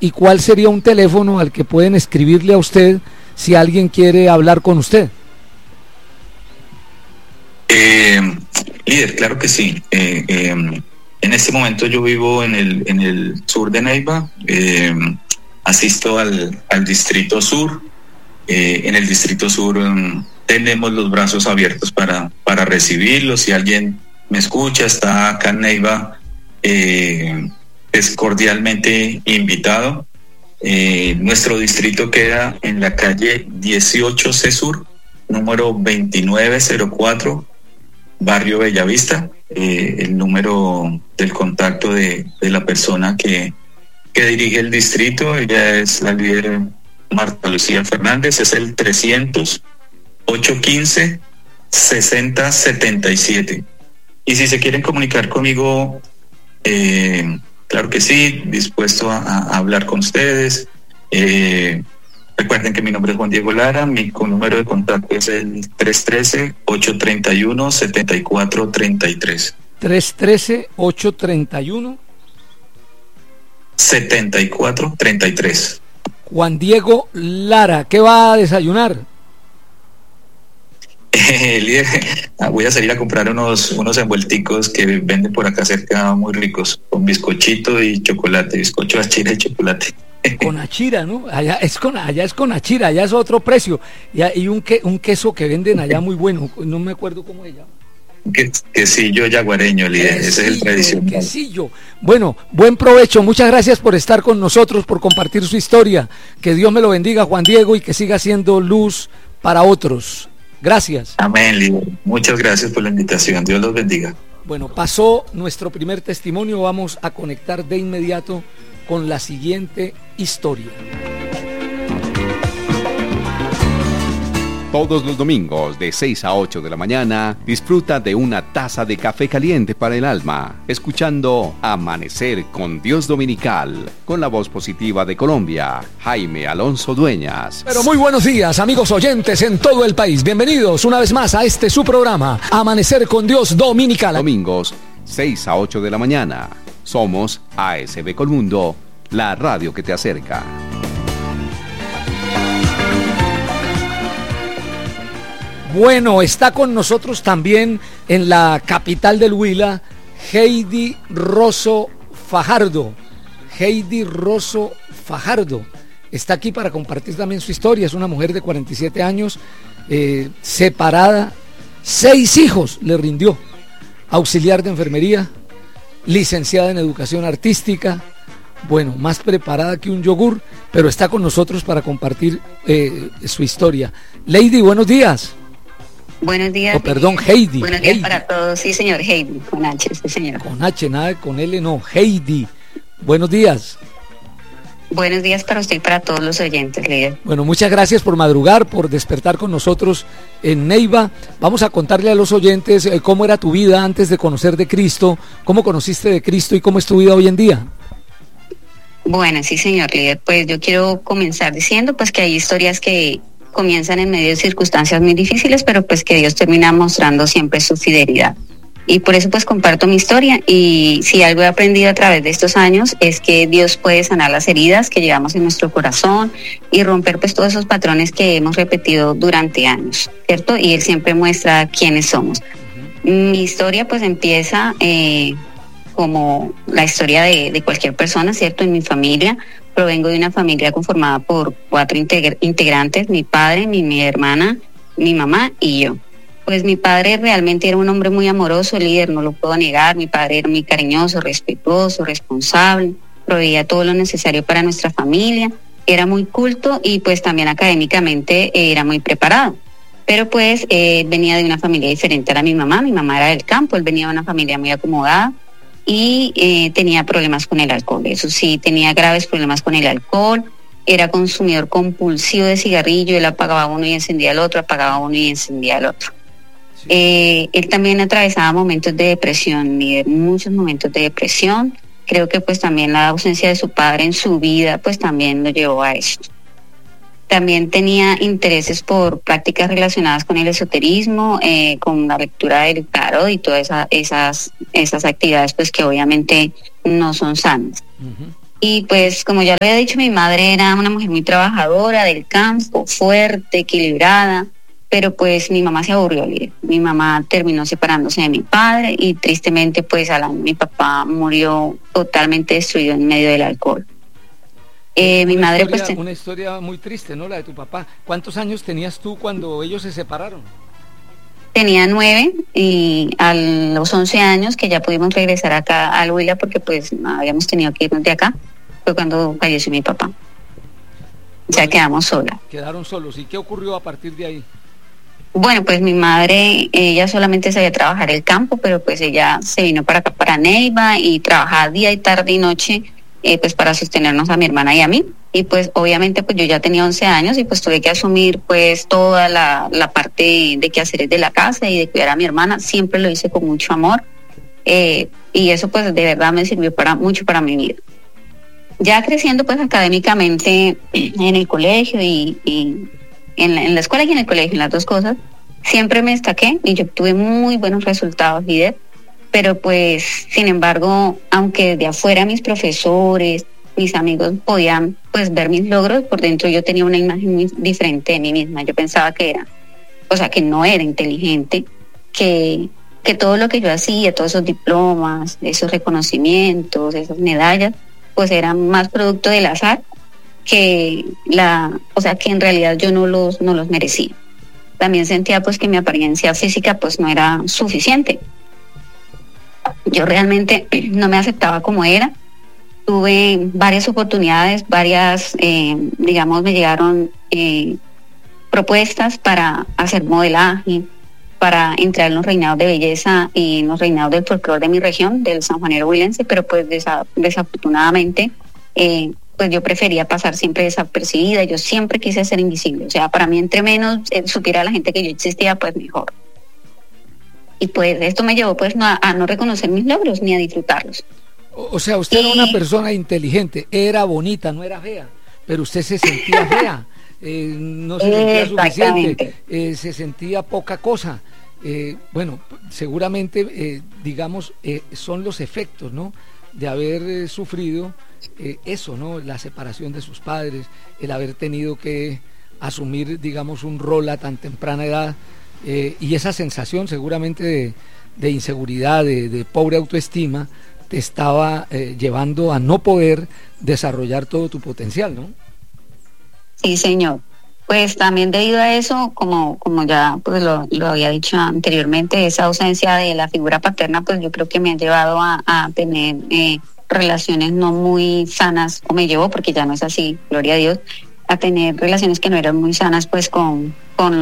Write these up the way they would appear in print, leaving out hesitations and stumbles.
y cuál sería un teléfono al que pueden escribirle a usted si alguien quiere hablar con usted. Líder, claro que sí. En este momento yo vivo en el sur de Neiva, asisto al Distrito Sur. En el Distrito Sur tenemos los brazos abiertos para recibirlos. Si alguien me escucha, está acá en Neiva, es cordialmente invitado. Nuestro distrito queda en la calle 18C Sur, número 2904, barrio Bellavista. El número del contacto de la persona que dirige el distrito, ella es la líder Marta Lucía Fernández, es el 300-815-6077. Y si se quieren comunicar conmigo, claro que sí, dispuesto a hablar con ustedes. Recuerden que mi nombre es Juan Diego Lara, mi número de contacto es el 313-831-7433. 313-831 7433. Juan Diego Lara, ¿qué va a desayunar? Líder, voy a salir a comprar unos envuelticos que venden por acá cerca muy ricos, con bizcochito y chocolate, bizcocho achira y chocolate. Con achira, ¿no? Allá es con achira, allá es otro precio. Y un queso que venden allá muy bueno, no me acuerdo cómo se llama. Quesillo yaguareño, líder, ese es el tradicional. Quesillo. Bueno, buen provecho, muchas gracias por estar con nosotros, por compartir su historia. Que Dios me lo bendiga, Juan Diego, y que siga siendo luz para otros. Gracias. Amén, líder. Muchas gracias por la invitación. Dios los bendiga. Bueno, pasó nuestro primer testimonio. Vamos a conectar de inmediato con la siguiente historia. Todos los domingos de 6 a 8 de la mañana disfruta de una taza de café caliente para el alma, escuchando Amanecer con Dios Dominical, con la voz positiva de Colombia, Jaime Alonso Dueñas. Pero muy buenos días, amigos oyentes en todo el país. Bienvenidos una vez más a este su programa, Amanecer con Dios Dominical. Domingos, 6 a 8 de la mañana. Somos ASB Colmundo, la radio que te acerca. Bueno, está con nosotros también en la capital del Huila, Heidi Rosso Fajardo. Heidi Rosso Fajardo está aquí para compartir también su historia. Es una mujer de 47 años, separada, 6 hijos le rindió, auxiliar de enfermería, licenciada en educación artística, bueno, más preparada que un yogur, pero está con nosotros para compartir su historia. Lady, buenos días. Buenos días. Perdón, Heidi. Buenos días Heidi. para todos. Sí, señor, Heidi, con H, sí, señor. Con H, nada con L, no. Heidi. Buenos días. Buenos días para usted y para todos los oyentes, líder. Bueno, muchas gracias por madrugar, por despertar con nosotros en Neiva. Vamos a contarle a los oyentes cómo era tu vida antes de conocer de Cristo, cómo conociste de Cristo y cómo es tu vida hoy en día. Bueno, sí, señor, líder. Pues yo quiero comenzar diciendo pues que hay historias que comienzan en medio de circunstancias muy difíciles, pero pues que Dios termina mostrando siempre su fidelidad. Y por eso pues comparto mi historia, y si algo he aprendido a través de estos años es que Dios puede sanar las heridas que llevamos en nuestro corazón y romper pues todos esos patrones que hemos repetido durante años, ¿cierto? Y Él siempre muestra quiénes somos. Mi historia pues empieza como la historia de cualquier persona, ¿cierto? En mi familia, provengo de una familia conformada por 4 integrantes, mi padre, mi hermana, mi mamá y yo. Pues mi padre realmente era un hombre muy amoroso, líder, no lo puedo negar. Mi padre era muy cariñoso, respetuoso, responsable, proveía todo lo necesario para nuestra familia, era muy culto y pues también académicamente era muy preparado. Pero pues venía de una familia diferente a mi mamá era del campo, él venía de una familia muy acomodada y tenía problemas con el alcohol, eso sí, tenía graves problemas con el alcohol, era consumidor compulsivo de cigarrillo, él apagaba uno y encendía el otro, apagaba uno y encendía el otro. Él también atravesaba momentos de depresión, muchos momentos de depresión. Creo que pues también la ausencia de su padre en su vida pues también lo llevó a eso. También tenía intereses por prácticas relacionadas con el esoterismo, con la lectura del tarot y todas esas actividades pues que obviamente no son sanas. Y pues como ya lo había dicho, mi madre era una mujer muy trabajadora, del campo, fuerte, equilibrada, pero pues mi mamá se aburrió, líder. Mi mamá terminó separándose de mi padre y tristemente pues al año mi papá murió totalmente destruido en medio del alcohol. Mi madre historia, pues... Una historia muy triste, ¿no? La de tu papá. ¿Cuántos años tenías tú cuando ellos se separaron? Tenía 9 y a los 11 años que ya pudimos regresar acá al Huila porque pues habíamos tenido que irnos de acá, fue cuando falleció mi papá. Ya quedamos solas. Quedaron solos. ¿Y qué ocurrió a partir de ahí? Bueno, pues mi madre, ella solamente sabía trabajar el campo, pero pues ella se vino para acá, para Neiva, y trabajaba día y tarde y noche, pues para sostenernos a mi hermana y a mí. Y pues obviamente pues yo ya tenía 11 años y pues tuve que asumir pues toda la parte de quehaceres de la casa y de cuidar a mi hermana. Siempre lo hice con mucho amor, y eso pues de verdad me sirvió mucho para mi vida. Ya creciendo pues académicamente en el colegio y en la escuela y en el colegio, en las dos cosas, siempre me destaqué y yo tuve muy buenos resultados, líder. Pero pues, sin embargo, aunque de afuera mis profesores, mis amigos podían pues ver mis logros, por dentro yo tenía una imagen muy diferente de mí misma. Yo pensaba que que no era inteligente, que todo lo que yo hacía, todos esos diplomas, esos reconocimientos, esas medallas, pues eran más producto del azar que que en realidad yo no los merecía. También sentía pues que mi apariencia física pues no era suficiente. Yo realmente no me aceptaba como era. Tuve varias oportunidades, me llegaron propuestas para hacer modelaje, para entrar en los reinados de belleza y en los reinados del folclore de mi región, del sanjuanero huilense, pero pues desafortunadamente pues yo prefería pasar siempre desapercibida. Yo siempre quise ser invisible, o sea, para mí entre menos supiera la gente que yo existía, pues mejor. Y pues esto me llevó pues a no reconocer mis logros ni a disfrutarlos. O sea, usted era una persona inteligente, era bonita, no era fea, pero usted se sentía fea, no se sentía suficiente, se sentía poca cosa. Bueno, seguramente, son los efectos, ¿no?, de haber sufrido eso, ¿no?, la separación de sus padres, el haber tenido que asumir, digamos, un rol a tan temprana edad, y esa sensación seguramente de inseguridad, de pobre autoestima, te estaba llevando a no poder desarrollar todo tu potencial, ¿no? Sí, señor. Pues también debido a eso, como ya pues lo había dicho anteriormente, esa ausencia de la figura paterna, pues yo creo que me ha llevado a tener relaciones no muy sanas, o me llevó, porque ya no es así, gloria a Dios, a tener relaciones que no eran muy sanas pues con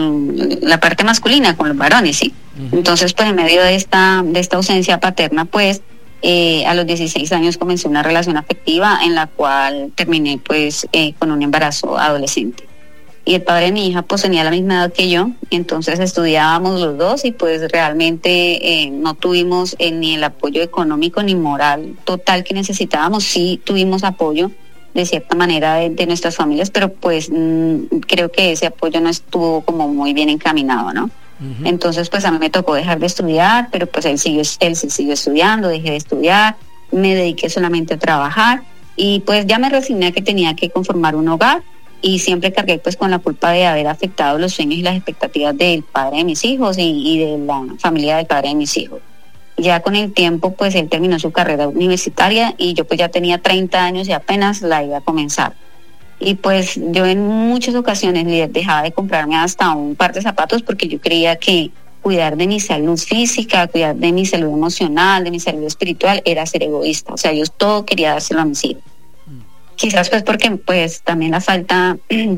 la parte masculina, con los varones, ¿sí? Uh-huh. Entonces pues en medio de esta ausencia paterna, pues a los 16 años comencé una relación afectiva en la cual terminé pues con un embarazo adolescente. Y el padre de mi hija pues tenía la misma edad que yo, y entonces estudiábamos los dos y pues realmente no tuvimos ni el apoyo económico ni moral total que necesitábamos. Sí tuvimos apoyo de cierta manera de nuestras familias, pero pues creo que ese apoyo no estuvo como muy bien encaminado, ¿no? Uh-huh. Entonces pues a mí me tocó dejar de estudiar, pero pues él siguió estudiando, dejé de estudiar, me dediqué solamente a trabajar y pues ya me resigné a que tenía que conformar un hogar, y siempre cargué pues con la culpa de haber afectado los sueños y las expectativas del padre de mis hijos y de la familia del padre de mis hijos. Ya con el tiempo pues él terminó su carrera universitaria y yo pues ya tenía 30 años y apenas la iba a comenzar. Y pues yo en muchas ocasiones dejaba de comprarme hasta un par de zapatos porque yo creía que cuidar de mi salud física, cuidar de mi salud emocional, de mi salud espiritual era ser egoísta. O sea, yo todo quería dárselo a mis hijos. Quizás pues porque pues también la falta del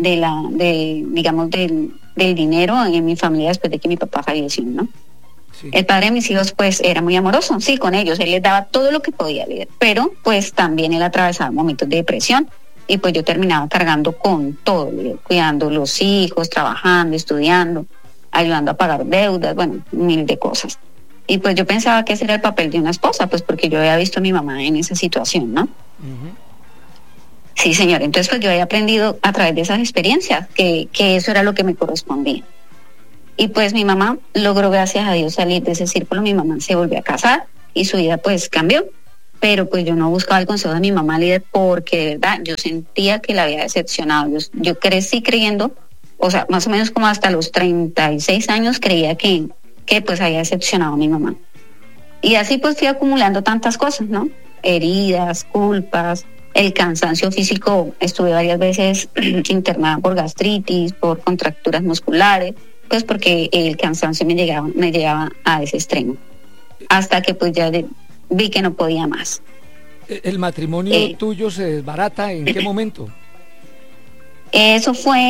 dinero en mi familia después de que mi papá falleció, ¿no? Sí. El padre de mis hijos pues era muy amoroso, sí, con ellos, él les daba todo lo que podía, pero pues también él atravesaba momentos de depresión y pues yo terminaba cargando con todo, cuidando los hijos, trabajando, estudiando, ayudando a pagar deudas, bueno, mil de cosas. Y pues yo pensaba que ese era el papel de una esposa, pues porque yo había visto a mi mamá en esa situación, ¿no? Uh-huh. Sí, señor. Entonces, pues yo había aprendido a través de esas experiencias que eso era lo que me correspondía. Y pues mi mamá logró, gracias a Dios, salir de ese círculo. Mi mamá se volvió a casar y su vida pues cambió. pero pues yo no buscaba el consejo de mi mamá, líder, porque de verdad yo sentía que la había decepcionado. Yo crecí creyendo, o sea, más o menos como hasta los 36 años creía que pues había decepcionado a mi mamá. Y así pues fui acumulando tantas cosas, ¿no? Heridas, culpas, el cansancio físico. Estuve varias veces internada por gastritis, por contracturas musculares, pues porque el cansancio me llegaba a ese extremo. Hasta que pues ya vi que no podía más. ¿El matrimonio tuyo se desbarata en qué momento? Eso fue